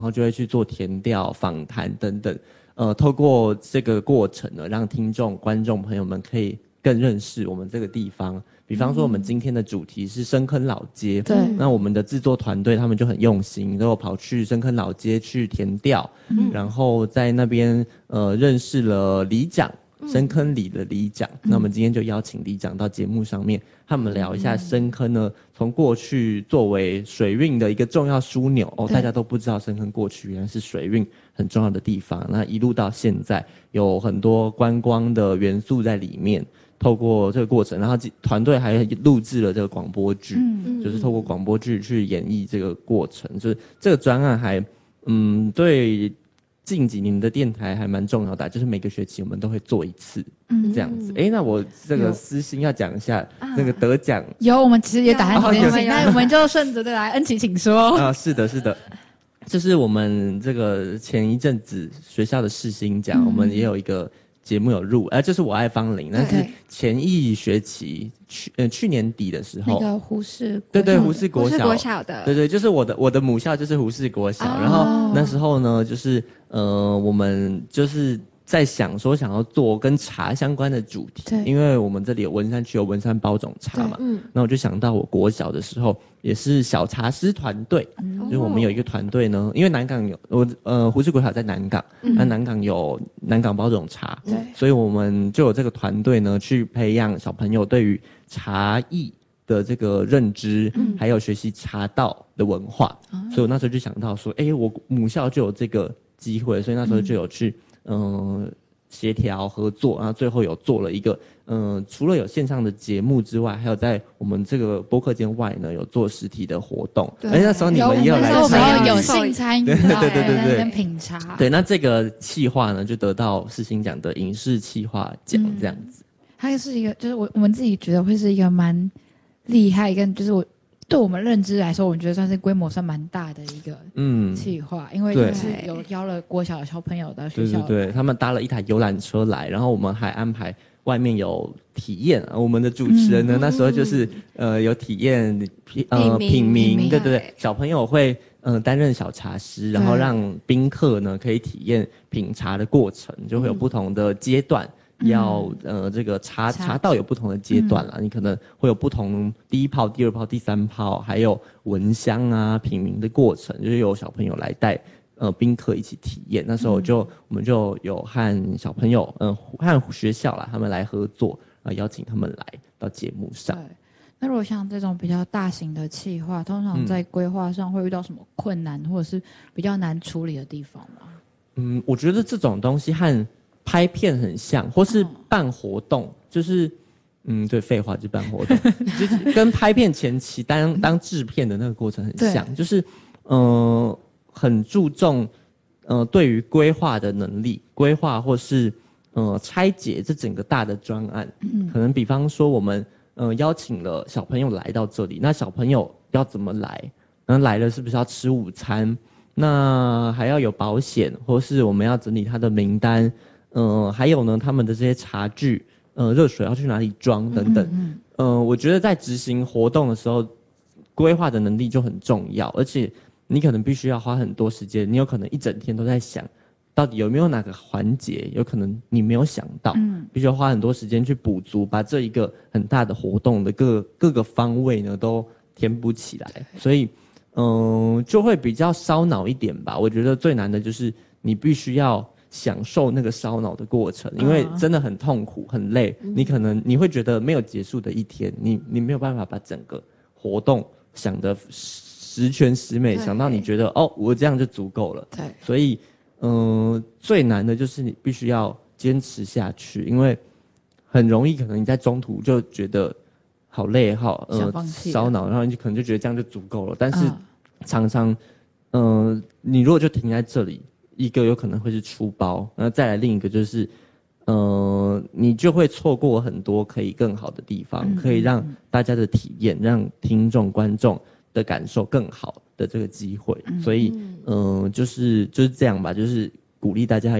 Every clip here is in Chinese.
然后就会去做田调、访谈等等。透过这个过程呢，让听众、观众朋友们可以更认识我们这个地方。比方说，我们今天的主题是深坑老街， 对， 那我们的制作团队他们就很用心，都有跑去深坑老街去田调，然后在那边认识了里长。深坑里的里长，那我们今天就邀请里长到节目上面，和我们聊一下深坑呢，从过去作为水运的一个重要枢纽大家都不知道深坑过去原来是水运很重要的地方，那一路到现在有很多观光的元素在里面。透过这个过程，然后团队还录制了这个广播剧，就是透过广播剧去演绎这个过程，就是这个专案还对。近几年的电台还蛮重要的，就是每个学期我们都会做一次，这样子。那我这个私心要讲一下那个得奖。 有，我们其实也打算这件事情，那我们就顺着的来，恩琪请说。 是的，是的，就是我们这个前一阵子学校的世新奖，我们也有一个节目有入，就是我爱芳龄，那是前一学期去年底的时候， 那个胡适， 对，胡适国小的， 对，就是我的母校就是胡适国小，然后那时候呢，就是我们就是在想说想要做跟茶相关的主题，因为我们这里有文山区有文山包种茶嘛，那我就想到我国小的时候也是小茶师团队，就是我们有一个团队呢，因为南港有胡适国小在南港，那南港有南港包种茶，所以我们就有这个团队呢去培养小朋友对于茶艺的这个认知，还有学习茶道的文化，所以我那时候就想到说，我母校就有这个机会，所以那时候就有去协调合作，然后最后有做了一个除了有线上的节目之外，还有在我们这个播客间外呢有做实体的活动，那时候你们也有来参与， 有幸参与，对，跟品茶， 对，那这个企划呢就得到世新奖的影视企划奖这样子。 它是一个，就是我们自己觉得会是一个蛮厉害，跟就是对我们认知来说，我们觉得算是规模算蛮大的一个企划，因为就是有邀了国小的小朋友到学校， 对，他们搭了一台游览车来，然后我们还安排外面有体验，我们的主持人呢那时候就是有体验品茗，对，小朋友会担任小茶师，然后让宾客呢可以体验品茶的过程，就会有不同的阶段。这个茶道有不同的阶段啦，你可能会有不同第一泡、第二泡、第三泡，还有闻香啊、品茗的过程，就是有小朋友来带宾客一起体验。那时候我们就有和小朋友和学校啦，他们来合作，邀请他们来到节目上。 对，那如果像这种比较大型的企划，通常在规划上会遇到什么困难，或者是比较难处理的地方吗？ 我觉得这种东西和拍片很像，或是办活动，就是对，废话就是办活动，就是跟拍片前期当制片的那个过程很像，就是很注重对于规划的能力，规划或是拆解这整个大的专案，可能比方说我们邀请了小朋友来到这里，那小朋友要怎么来？然后来了是不是要吃午餐？那还要有保险，或是我们要整理他的名单。还有呢，他们的这些茶具，热水要去哪里装等等。我觉得在执行活动的时候，规划的能力就很重要，而且你可能必须要花很多时间，你有可能一整天都在想，到底有没有哪个环节有可能你没有想到，必须要花很多时间去补足，把这一个很大的活动的各个方位呢都填补起来，所以就会比较烧脑一点吧。我觉得最难的就是你必须要享受那个烧脑的过程，因为真的很痛苦很累，你会觉得没有结束的一天，你没有办法把整个活动想得十全十美，想到你觉得我这样就足够了。 对， 所以最难的就是你必须要坚持下去，因为很容易可能你在中途就觉得好累好烧脑，然后你可能就觉得这样就足够了，但是常常你如果就停在这里，一个有可能会是出包，然后再来另一个就是你就会错过很多可以更好的地方，可以让大家的体验，让听众观众的感受更好的这个机会，所以就是这样吧，就是鼓励大家要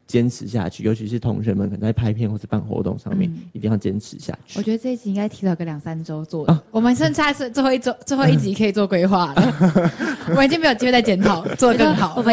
坚持下去，尤其是同学们可能在拍片或是办活动上面，一定要坚持下去。 我觉得这一集应该提早个2-3周做，我们剩下是最后一集可以做规划了。我已经没有机会再检讨，做得更好。 我们